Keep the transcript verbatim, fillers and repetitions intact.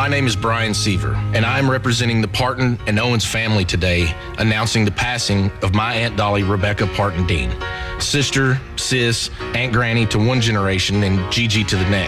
name is Brian Seaver, and I'm representing the Parton and Owens family today, announcing the passing of my Aunt Dolly Rebecca Parton Dean, sister, sis, Aunt Granny to one generation and Gigi to the next.